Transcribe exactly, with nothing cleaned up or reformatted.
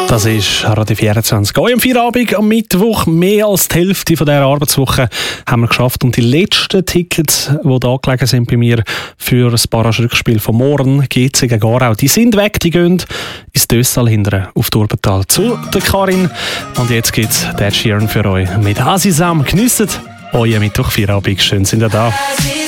Das ist Radio vierundzwanzig. Heute am Feierabend am Mittwoch, mehr als die Hälfte von dieser Arbeitswoche haben wir geschafft. Und die letzten Tickets, die da gelegen sind bei mir für das Barrage-Rückspiel von morgen, G C gegen Aarau, die sind weg, die gehen ins Dössal hinten auf Turbental zu der Karin. Und jetzt gibt es Ed Sheeran für euch mit Azizam. Geniesst euren Mittwoch Feierabend. Schön sind ihr da.